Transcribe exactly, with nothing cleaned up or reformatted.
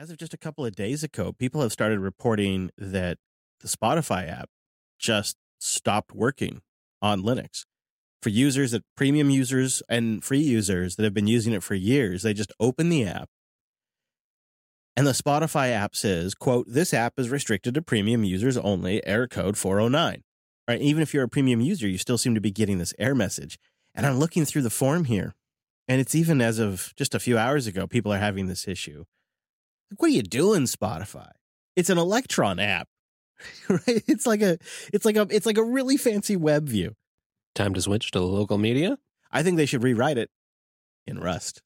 As of just a couple of days ago, people have started reporting that the Spotify app just stopped working on Linux. For users that premium users and free users that have been using it for years, they just open the app and the Spotify app says, quote, this app is restricted to premium users only, error code four oh nine. Right? Even if you're a premium user, you still seem to be getting this error message. And I'm looking through the form here, and it's even as of just a few hours ago, people are having this issue. Like, what are you doing, Spotify? It's an Electron app, right? It's like a, it's like a, it's like a really fancy web view. Time to switch to local media? I think they should rewrite it in Rust.